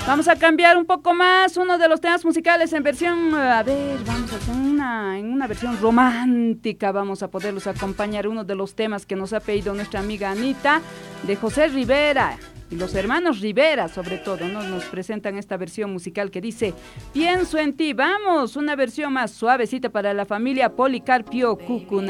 Vamos a cambiar un poco más uno de los temas musicales en versión, vamos a hacer en una versión romántica, vamos a poderlos acompañar uno de los temas que nos ha pedido nuestra amiga Anita, de José Rivera. Y los hermanos Rivera, sobre todo, ¿no? Nos presentan esta versión musical que dice: Pienso en ti. Vamos, una versión más suavecita para la familia Policarpio Cucuna.